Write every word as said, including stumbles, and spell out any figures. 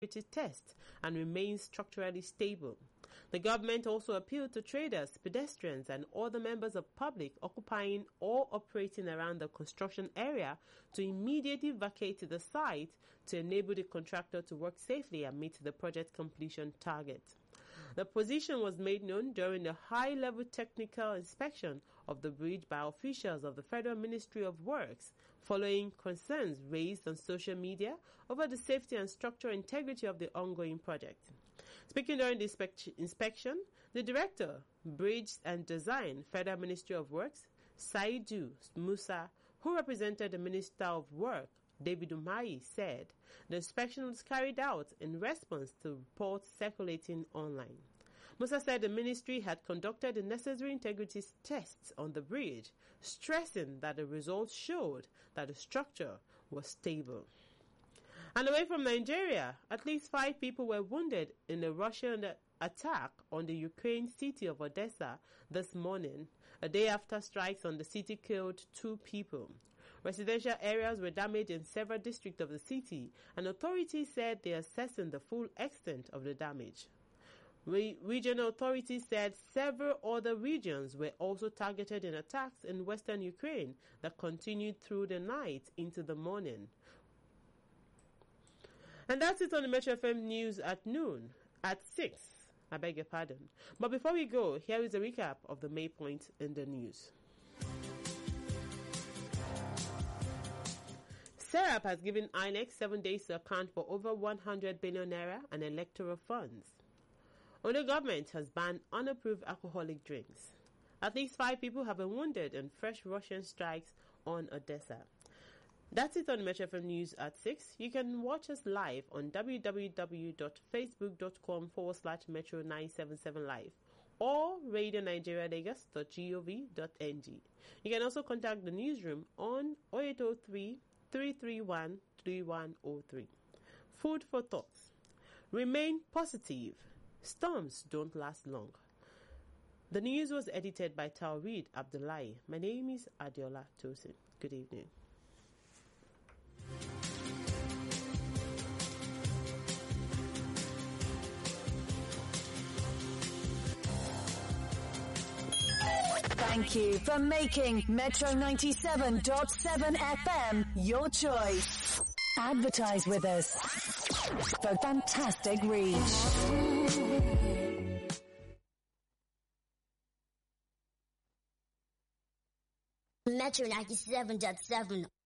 test and remains structurally stable. The government also appealed to traders, pedestrians and other members of public occupying or operating around the construction area to immediately vacate the site to enable the contractor to work safely and meet the project completion target. The position was made known during the high-level technical inspection of the bridge by officials of the Federal Ministry of Works, following concerns raised on social media over the safety and structural integrity of the ongoing project. Speaking during the inspe- inspection, the Director, Bridge and Design, Federal Ministry of Works, Saidu Musa, who represented the Minister of Work, David Umahi, said the inspection was carried out in response to reports circulating online. Musa said the ministry had conducted the necessary integrity tests on the bridge, stressing that the results showed that the structure was stable. And away from Nigeria, at least five people were wounded in a Russian attack on the Ukraine city of Odessa this morning, a day after strikes on the city killed two people. Residential areas were damaged in several districts of the city, and authorities said they are assessing the full extent of the damage. Re- regional authorities said several other regions were also targeted in attacks in western Ukraine that continued through the night into the morning. And that's it on the Metro F M News at noon, at six. I beg your pardon. But before we go, here is a recap of the main points in the news. Serap has given I N E C seven days to account for over one hundred billion naira and electoral funds. Ondo government has banned unapproved alcoholic drinks. At least five people have been wounded in fresh Russian strikes on Odessa. That's it on Metro F M News at six. You can watch us live on www.facebook.com forward slash Metro nine seven seven live or radio nigeria lagos dot gov dot ng. You can also contact the newsroom on oh eight oh three, three three one, three one oh three. Food for thoughts. Remain positive. Storms don't last long. The news was edited by Taurid Abdullahi. My name is Adiola Tosin. Good evening. Thank you for making Metro ninety-seven point seven F M your choice. Advertise with us for fantastic reach. Metro ninety-seven point seven